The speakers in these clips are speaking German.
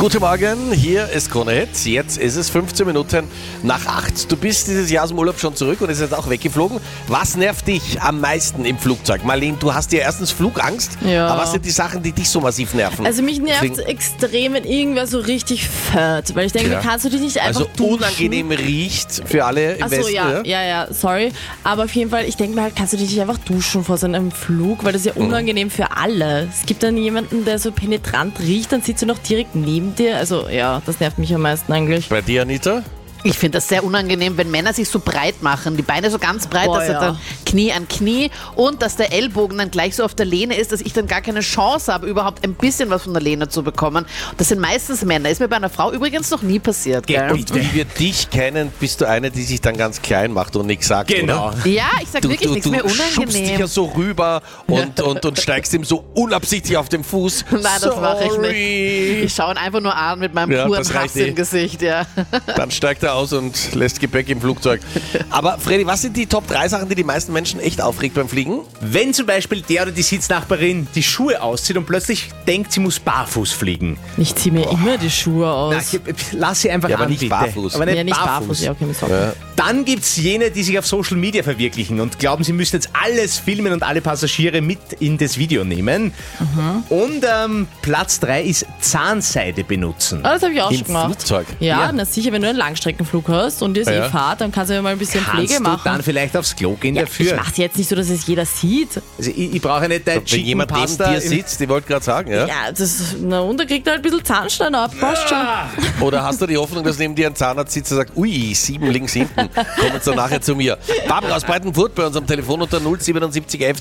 Guten Morgen, hier ist Krone Hit. Jetzt ist es 15 Minuten nach 8. Du bist dieses Jahr aus dem Urlaub schon zurück und ist jetzt auch weggeflogen. Was nervt dich am meisten im Flugzeug? Marlene, du hast ja erstens Flugangst, Ja. aber was sind die Sachen, die dich so massiv nerven? Also mich nervt extrem, wenn irgendwer so richtig fährt, weil ich denke, Ja. kannst du dich nicht einfach Also duschen? unangenehm riecht für alle im Achso, Westen. ja, sorry. Aber auf jeden Fall, ich denke mir halt, kannst du dich nicht einfach duschen vor so einem Flug, weil das ist ja unangenehm für alle. Es gibt dann jemanden, der so penetrant riecht, dann sitzt du noch direkt neben dir. Also ja, das nervt mich am meisten eigentlich. Bei dir, Anita? Ich finde das sehr unangenehm, wenn Männer sich so breit machen, die Beine so ganz breit, Boah, dass er ja. dann Knie an Knie und dass der Ellbogen dann gleich so auf der Lehne ist, dass ich dann gar keine Chance habe, überhaupt ein bisschen was von der Lehne zu bekommen. Das sind meistens Männer. Ist mir bei einer Frau übrigens noch nie passiert. Gell? Und wie wir dich kennen, bist du eine, die sich dann ganz klein macht und nichts sagt, Genau. oder? Ja, ich sag wirklich nichts mehr schubst dich unangenehm. ja so rüber und steigst ihm so unabsichtlich auf den Fuß. Nein, das mache ich nicht. Sorry. Ich schaue ihn einfach nur an mit meinem Ja, puren das reicht Hass eh. im Gesicht. Ja. Dann steigt er aus und lässt Gepäck im Flugzeug. Aber Freddy, was sind die Top 3 Sachen, die die meisten Menschen echt aufregt beim Fliegen? Wenn zum Beispiel der oder die Sitznachbarin die Schuhe auszieht und plötzlich denkt, sie muss barfuß fliegen. Ich ziehe mir immer die Schuhe aus. Na, lass sie einfach Ja, aber an, nicht bitte. barfuß. Aber ja, nicht barfuß. Ja, okay, mit Socken. Dann gibt es jene, die sich auf Social Media verwirklichen und glauben, sie müssen jetzt alles filmen und alle Passagiere mit in das Video nehmen. Und Platz 3 ist Zahnseide benutzen. Ah, das habe ich auch Im schon gemacht. Flugzeug? Ja, Ja. na sicher, wenn du einen Langstreckenflug hast und ihr Ja. Fahrt, dann kannst du ja mal ein bisschen Kannst Pflege du machen. dann vielleicht aufs Klo gehen Ich dafür? mache es jetzt nicht so, dass es jeder sieht. Also ich brauche nicht dein Wenn Chicken jemand neben Pasta. dir sitzt, ich wollte gerade sagen, ja? Ja, und da kriegt er halt ein bisschen Zahnstein ab. Passt schon. Oder hast du die Hoffnung, dass neben dir ein Zahnarzt sitzt und sagt, ui, 7 links hinten, kommen Sie nachher zu mir. Barbara aus Breitenfurt bei unserem Telefon unter 07711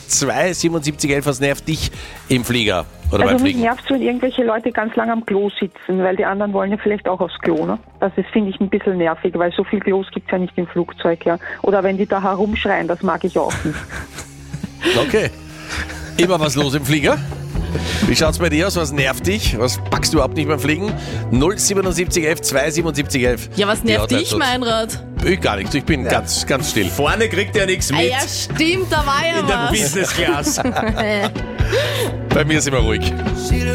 27711, was nervt dich im Flieger oder beim Also mich Fliegen? nervt es, wenn irgendwelche Leute ganz lange am Klo sitzen, weil die anderen wollen ja vielleicht auch aufs Klo, ne? Das ist, finde ich, ein bisschen nervig, weil so viel Klos gibt es ja nicht im Flugzeug, ja. Oder wenn die da herumschreien, das mag ich auch nicht. Okay. Immer was los im Flieger? Wie schaut's bei dir aus? Was nervt dich? Was packst du überhaupt nicht beim Fliegen? 07711 27711. Ja, was Die nervt Hotline dich, tut's. Meinrad? Ich gar nichts, ich bin ganz still. Vorne kriegt er nichts Ah, mit. ja, stimmt, da war ja In der was. Business Class. Bei mir ist immer ruhig.